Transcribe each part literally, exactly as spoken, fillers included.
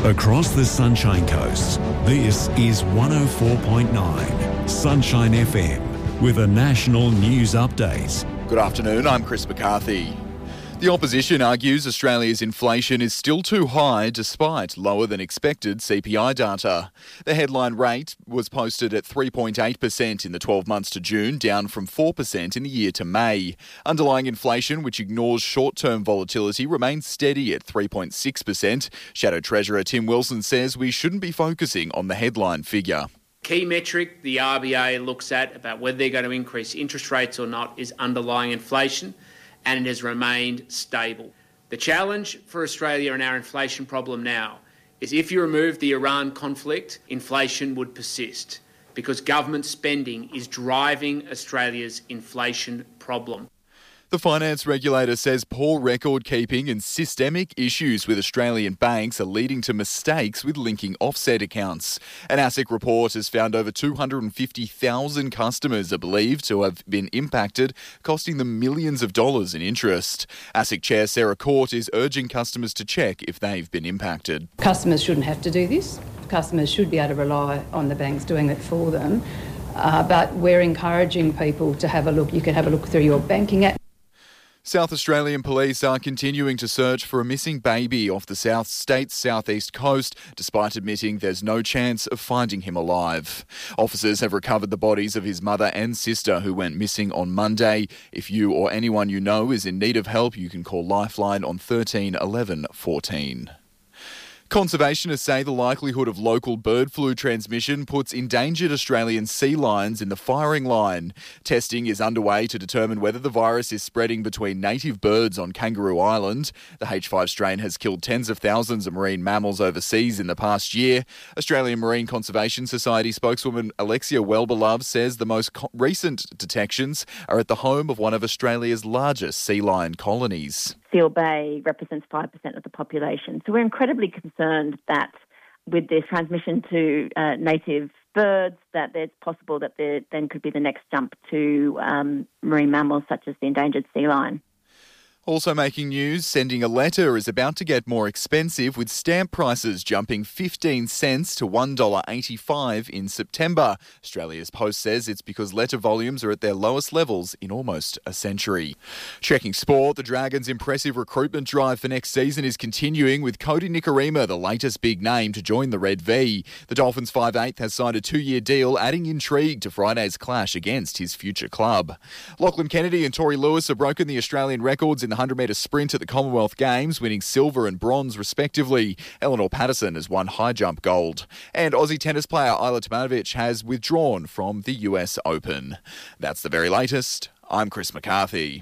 Across the Sunshine Coast, this is one oh four point nine Sunshine F M with a national news update. Good afternoon, I'm Chris McCarthy. The opposition argues Australia's inflation is still too high despite lower than expected C P I data. The headline rate was posted at three point eight percent in the twelve months to June, down from four percent in the year to May. Underlying inflation, which ignores short-term volatility, remains steady at three point six percent. Shadow Treasurer Tim Wilson says we shouldn't be focusing on the headline figure. Key metric the R B A looks at about whether they're going to increase interest rates or not is underlying inflation, and it has remained stable. The challenge for Australia and our inflation problem now is if you remove the Iran conflict, inflation would persist because government spending is driving Australia's inflation problem. The finance regulator says poor record keeping and systemic issues with Australian banks are leading to mistakes with linking offset accounts. An ASIC report has found over two hundred fifty thousand customers are believed to have been impacted, costing them millions of dollars in interest. ASIC Chair Sarah Court is urging customers to check if they've been impacted. Customers shouldn't have to do this. Customers should be able to rely on the banks doing it for them. Uh, but we're encouraging people to have a look. You can have a look through your banking app. South Australian police are continuing to search for a missing baby off the South State's southeast coast, despite admitting there's no chance of finding him alive. Officers have recovered the bodies of his mother and sister who went missing on Monday. If you or anyone you know is in need of help, you can call Lifeline on thirteen eleven fourteen. Conservationists say the likelihood of local bird flu transmission puts endangered Australian sea lions in the firing line. Testing is underway to determine whether the virus is spreading between native birds on Kangaroo Island. The H five strain has killed tens of thousands of marine mammals overseas in the past year. Australian Marine Conservation Society spokeswoman Alexia Wellbelove says the most co- recent detections are at the home of one of Australia's largest sea lion colonies. Seal Bay represents five percent of the population. So we're incredibly concerned that with this transmission to uh, native birds, that it's possible that there then could be the next jump to um, marine mammals such as the endangered sea lion. Also making news, sending a letter is about to get more expensive, with stamp prices jumping fifteen cents to one dollar eighty-five in September. Australia's Post says it's because letter volumes are at their lowest levels in almost a century. Checking sport, the Dragons' impressive recruitment drive for next season is continuing, with Cody Nikorima the latest big name to join the Red V. The Dolphins' five eighth has signed a two-year deal, adding intrigue to Friday's clash against his future club. Lachlan Kennedy and Tori Lewis have broken the Australian records in the one hundred metre sprint at the Commonwealth Games, winning silver and bronze respectively. Eleanor Patterson has won high jump gold. And Aussie tennis player Ajla Tomljanovic has withdrawn from the U S Open. That's the very latest. I'm Chris McCarthy.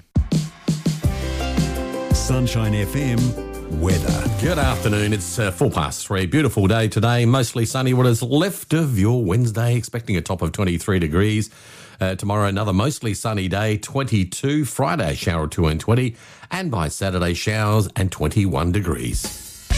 Sunshine F M weather. Good afternoon. It's uh, full past three. Beautiful day today. Mostly sunny. What is left of your Wednesday, expecting a top of twenty-three degrees. Uh, tomorrow, another mostly sunny day, twenty-two. Friday, shower or two and twenty. And by Saturday, showers and twenty-one degrees.